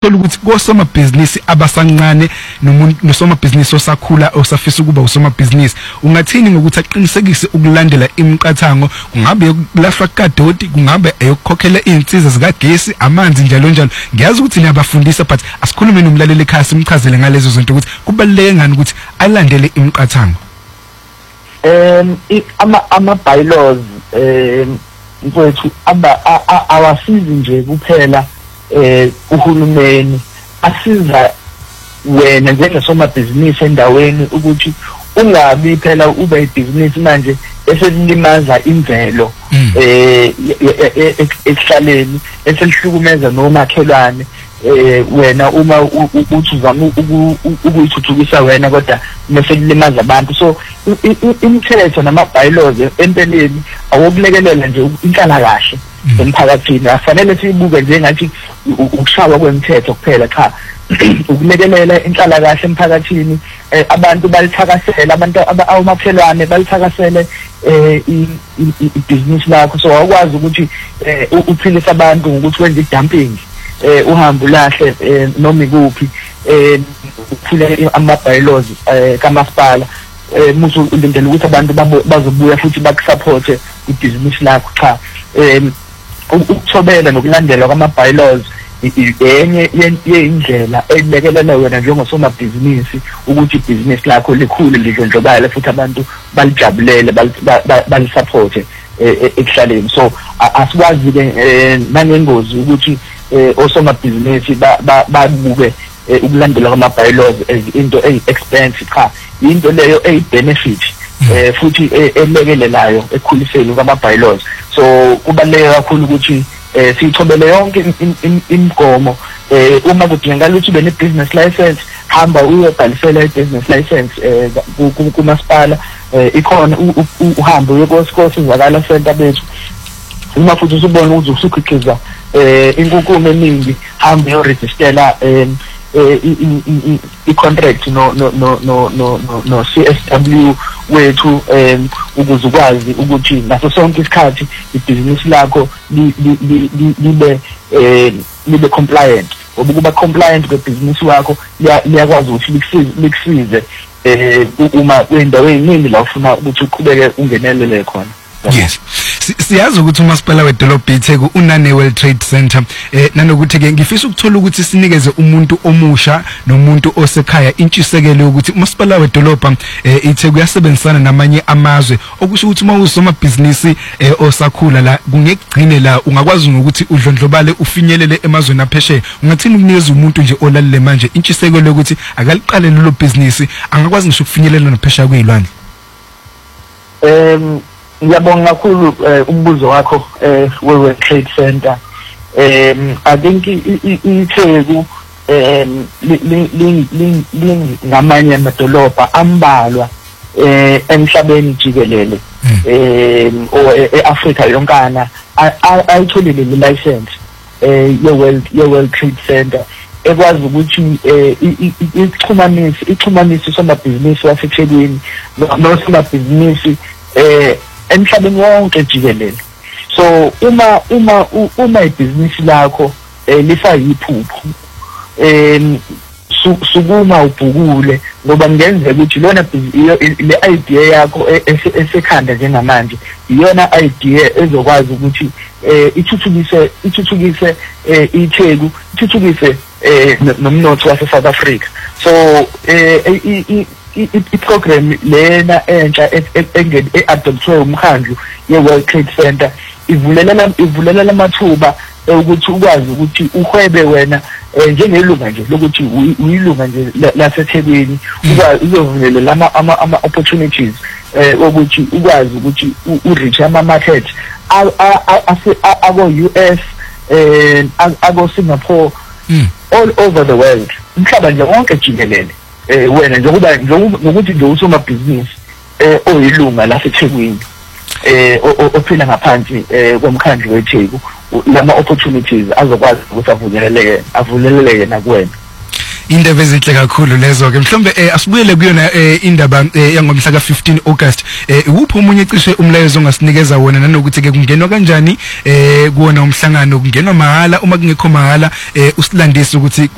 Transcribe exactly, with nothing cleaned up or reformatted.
uthola ukuthi kosomabhizinisi abasancane nomuntu nosomabhizinisi osakhula osafisa ukuba usomabhizinisi ungathini ngokuthi aqinisekise ukulandela imiqathango kungabe kulahlwa kadoti kungabe eyokukhokhela izinsiza zikagesi amanzi njalo njalo ngiyazi ukuthi niyabafundisa but asikhulume nomlaleli ekhaya simchazele ngalezo zinto ukuthi kubaluleke ngani ukuthi alandele imiqathango. Um ama ama bylaws um mfowethu aba awasizi nje kuphela eh uhulumeni asiza wena njengesomabhizinisi endaweni ukuthi ungabi phela ube ibhizinisi manje eselimaza imvelo eh ekhaleni eselihlukumeza nomakhelwane eh wena uma uthi uzama ukuyithuthukisa wena kodwa mase limaza abantu. So imithetho nama bylaws empeleni awokulekelela nje inhlala kahle emphakathini afanele sibuke njengathi ukushawa kwemithetho kuphela cha ukulekelela inhlala kahle emphakathini abantu balithakasela abantu awumakhelwane balithakasele i-business lakho so awukwazi ukuthi uphilise abantu ngokuthi wenze dumping eh uhambo lahle noma ikuphi eh ukuphula ama bylaws kamasipala eh musu ulindele ukuthi abantu bazobuya futhi bakusupport i-business lakho cha eh ukuthobela nokulandela kwama bylaws enye yendlela ebekelela wena njengosomabhizinisi ukuthi ibusiness lakho likhule lidlondlobale futhi abantu balijabulele balisupport ekuhlaleni. So asikwazi ke nangengozi ukuthi osomabhizinisi babuke ukulandela kwama bylaws into eyi-expensive cha into leyo eyi-benefit eh futhi elekelelayo ekukhuliseni kwama bylaws. So kubaluleke kakhulu ukuthi eh sithobele yonke imigomo eh uma kudingakala ukuthi ube ne business license hamba uyobhalisela i business license eh kumasipala ikhona uhamba uyekosikhosi izakala center bethu uma futhi usubona ukuthi usukhiqiza eh inkukuma eminingi hamba uyoregistera eh i-contract no no no no no no C S W wethu um ukuze ukwazi ukuthi naso sonke isikhathi ibhizinisi lakho libe eh libe compliant ukuba compliant kwebusiness wakho liyakwazi ukuthi likusize eh uma kwendawo eziningi la ufuna ukuthi uqhubeke ungenelele khona. Yes. Siyazi ukuthi umasipala wedolobha iTheku unane World Trade Center eh nanokuthi ke ngifisa ukuthola ukuthi sinikeze umuntu omusha nomuntu osekhaya intshisekelo ukuthi umasipala wedolobha eh iTheku uyasebenzisana namanye amazwe okusho ukuthi uma uzomabhizinisi eh osakhula la kungegcine la ungakwazi ukuthi udlondlobale ufinyelele emazweni aphesheya ungathini ukunikeza umuntu nje olalele manje intshisekelo ukuthi akaliqale lelo business angakwazi ngisho ukufinyelela naphesheya kwezilwandle. Um ngiyabonga kakhulu umbuzo wakho eh we Trade Center. um I think iTheku um ngamanye amadolobha ambalwa eh emhlabeni jikelele um o eAfrika yonkana ayitholile le license eh ye World ye World Trade Center ekwazi ukuthi ixhumanisi ixhumanisi somabhizinisi waseThekwini nosomabhizinisi eh emhlabeni wonke jikelele. So uma uma uma ibhizinisi lakho lisayiphupho em sukuma ubhukule ngoba ngenzeka ukuthi lona le idea yakho esekhanda njengamanje iyona idea ezokwazi ukuthi ithuthukise ithuthukise iTheku ithuthukise nomnotho wase South Africa. So i-program lena entsha e-adoptwe umkhandlu ye-World Trade Center ivulela ivulela amathuba ukuthi ukwazi ukuthi uhwebe wena njengelunga nje lokuthi uyilunga nje laseThekwini ukwazi uzovulela ama opportunities ukuthi ukwazi ukuthi u-reach ama market ako U S and ako Singapore all over the world umhlaba nje wonke jikelele. Eh wena njengoba ngokuthi nje usomabhizinisi eh oyilunga laseThekwini eh ophila ngaphansi komkhandlu weTheku lama opportunities azokwazi ukuthi avuleleke avuleleke nakuwena. Indaba ezinhle kakhulu lezo ke mhlombe eh asibuyele kuyona eh indaba yangomhla ka fifteen August eh uphi umunye cishe umlayezo ongasinikeza wona nanokuthi ke kungenwa kanjani eh kuona umhlangano kungenwa mahala uma kungekho mahala eh usilandise ukuthi